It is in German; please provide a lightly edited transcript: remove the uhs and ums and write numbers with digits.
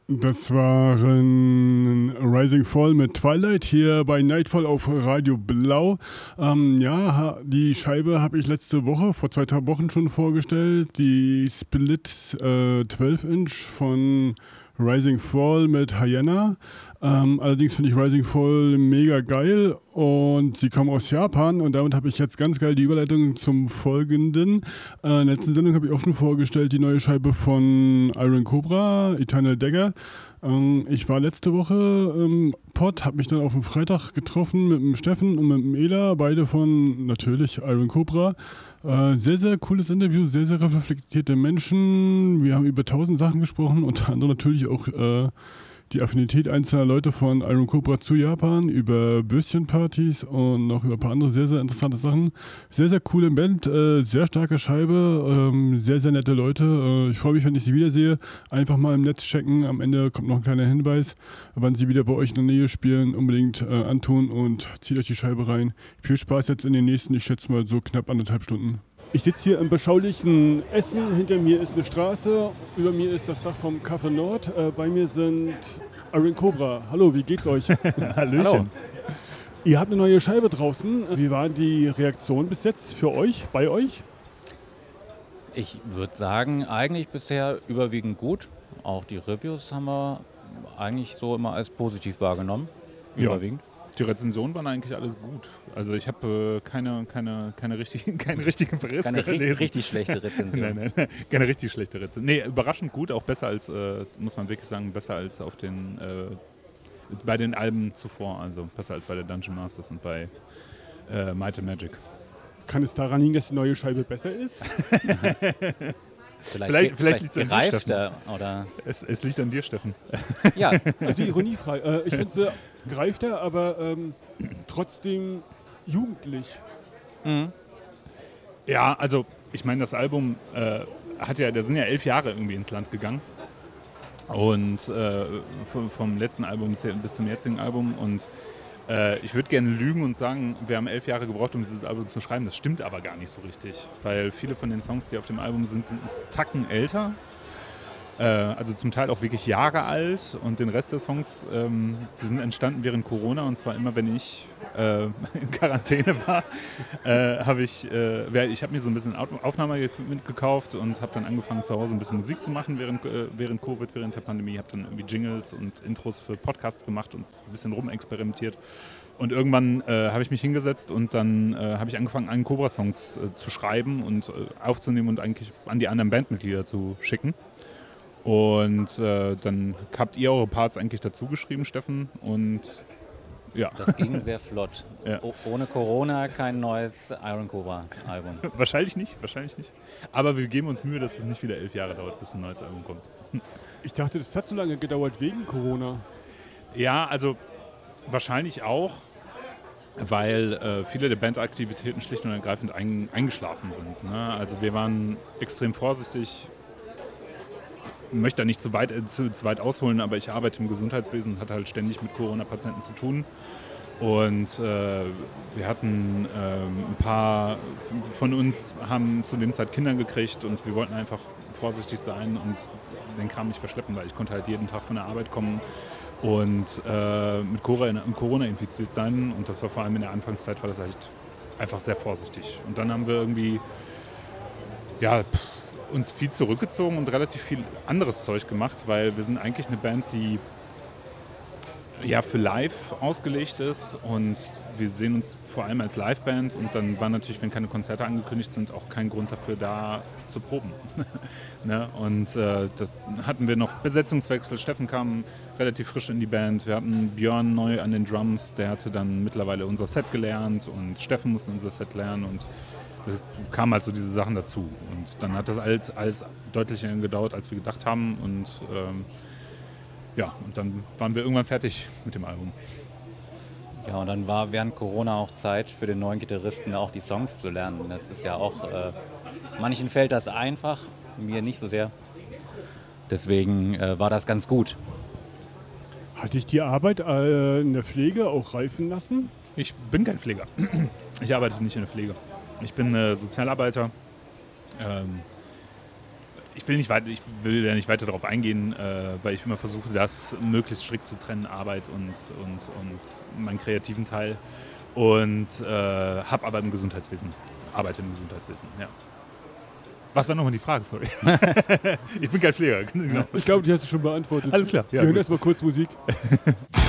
Das waren Rising Fall mit Twilight hier bei Nightfall auf Radio Blau. Die Scheibe habe ich letzte Woche, vor 2 Wochen schon vorgestellt. Die Split 12-Inch von Rising Fall mit Hyena. Allerdings finde ich Rising Fall mega geil und sie kommen aus Japan und damit habe ich jetzt ganz geil die Überleitung zum Folgenden. In der letzten Sendung habe ich auch schon vorgestellt die neue Scheibe von Iron Cobra, Eternal Dagger. Ich war letzte Woche im Pod, habe mich dann auf dem Freitag getroffen mit dem Steffen und mit dem Ela, beide von natürlich Iron Cobra. Sehr, sehr cooles Interview, sehr, sehr reflektierte Menschen. Wir haben über 1000 Sachen gesprochen, unter anderem natürlich auch die Affinität einzelner Leute von Iron Cobra zu Japan, über Würstchenpartys und noch über ein paar andere sehr, sehr interessante Sachen. Sehr, sehr coole Band, sehr starke Scheibe, sehr, sehr nette Leute. Ich freue mich, wenn ich sie wiedersehe. Einfach mal im Netz checken. Am Ende kommt noch ein kleiner Hinweis, wann sie wieder bei euch in der Nähe spielen. Unbedingt antun und zieht euch die Scheibe rein. Viel Spaß jetzt in den nächsten, ich schätze mal so knapp 1,5 Stunden. Ich sitze hier im beschaulichen Essen. Hinter mir ist eine Straße. Über mir ist das Dach vom Café Nord. Bei mir sind Iron Cobra. Hallo, wie geht's euch? Hallöchen. Hallo. Ihr habt eine neue Scheibe draußen. Wie war die Reaktion bis jetzt für euch, bei euch? Ich würde sagen, eigentlich bisher überwiegend gut. Auch die Reviews haben wir eigentlich so immer als positiv wahrgenommen. Überwiegend. Die Rezensionen waren eigentlich alles gut. Also ich habe keine richtigen Berichte gelesen. Richtig schlechte Rezension. Nein, keine richtig schlechte Rezension. Nee, überraschend gut, auch besser als, muss man wirklich sagen, besser als auf den, bei den Alben zuvor. Also besser als bei der Dungeon Masters und bei Might and Magic. Kann es daran liegen, dass die neue Scheibe besser ist? Vielleicht liegt es an dir, Steffen. Oder? Es liegt an dir, Steffen. Ja. Also ironiefrei. Ich finde sie greifter, aber trotzdem jugendlich. Mhm. Ja, also ich meine, das Album da sind ja 11 Jahre irgendwie ins Land gegangen. Und vom letzten Album bis zum jetzigen Album. Und ich würde gerne lügen und sagen, wir haben 11 Jahre gebraucht, um dieses Album zu schreiben. Das stimmt aber gar nicht so richtig, weil viele von den Songs, die auf dem Album sind einen Tacken älter. Also zum Teil auch wirklich Jahre alt. Und den Rest der Songs, die sind entstanden während Corona. Und zwar immer, wenn ich in Quarantäne war, habe ich mir so ein bisschen Aufnahmeequipment gekauft und habe dann angefangen, zu Hause ein bisschen Musik zu machen während Covid, während der Pandemie. Habe dann irgendwie Jingles und Intros für Podcasts gemacht und ein bisschen rumexperimentiert. Und irgendwann habe ich mich hingesetzt und dann habe ich angefangen, einen Cobra-Songs zu schreiben und aufzunehmen und eigentlich an die anderen Bandmitglieder zu schicken. Und dann habt ihr eure Parts eigentlich dazu geschrieben, Steffen, und ja. Das ging sehr flott. Ja. Ohne Corona kein neues Iron Cobra Album. Wahrscheinlich nicht. Aber wir geben uns Mühe, dass es nicht wieder 11 Jahre dauert, bis ein neues Album kommt. Ich dachte, das hat so lange gedauert wegen Corona. Ja, also wahrscheinlich auch, weil viele der Bandaktivitäten schlicht und ergreifend eingeschlafen sind. Ne? Also wir waren extrem vorsichtig. Ich möchte da nicht zu weit ausholen, aber ich arbeite im Gesundheitswesen und hatte halt ständig mit Corona-Patienten zu tun. Und wir hatten ein paar von uns haben zu dem Zeit Kinder gekriegt und wir wollten einfach vorsichtig sein und den Kram nicht verschleppen, weil ich konnte halt jeden Tag von der Arbeit kommen und mit Corona infiziert sein. Und das war vor allem in der Anfangszeit war das halt einfach sehr vorsichtig. Und dann haben wir irgendwie uns viel zurückgezogen und relativ viel anderes Zeug gemacht, weil wir sind eigentlich eine Band, die ja für live ausgelegt ist und wir sehen uns vor allem als Liveband und dann war natürlich, wenn keine Konzerte angekündigt sind, auch kein Grund dafür da zu proben. Ne? Und da hatten wir noch Besetzungswechsel. Steffen kam relativ frisch in die Band. Wir hatten Björn neu an den Drums, der hatte dann mittlerweile unser Set gelernt und Steffen musste unser Set lernen und das kam halt so diese Sachen dazu. Und dann hat das alles deutlich länger gedauert, als wir gedacht haben. Und und dann waren wir irgendwann fertig mit dem Album. Ja, und dann war während Corona auch Zeit für den neuen Gitarristen auch die Songs zu lernen. Das ist ja auch, manchen fällt das einfach, mir nicht so sehr. Deswegen war das ganz gut. Hat dich die Arbeit in der Pflege auch reifen lassen? Ich bin kein Pfleger. Ich arbeite nicht in der Pflege. Ich bin Sozialarbeiter. Ich will da nicht weiter darauf eingehen, weil ich immer versuche, das möglichst strikt zu trennen, Arbeit und meinen kreativen Teil. Und habe aber arbeite im Gesundheitswesen, ja. Was war nochmal die Frage, sorry? Ich bin kein Pfleger, genau. Ich glaube, die hast du schon beantwortet. Alles klar. Wir hören erstmal kurz Musik.